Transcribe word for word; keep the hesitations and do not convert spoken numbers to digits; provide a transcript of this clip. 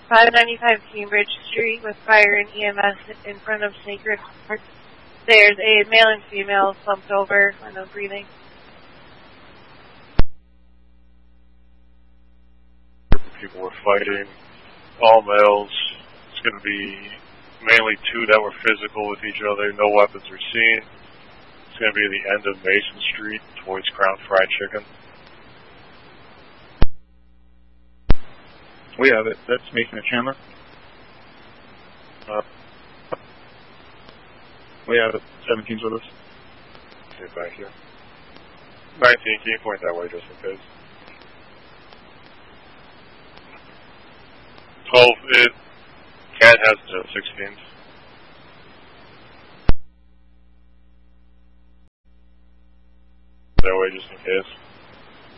five ninety-five Cambridge Street with fire and E M S in front of Sacred Heart. There's a male and female slumped over for no breathing. People were fighting, all males. It's going to be mainly two that were physical with each other. No weapons were seen. It's going to be the end of Mason Street towards Crown Fried Chicken. We have it. That's Mason and Chandler. Uh, we have it. seventeen's with us. Get back here. nineteen, can you point that way just in case? twelve, it, Cat has the sixteens.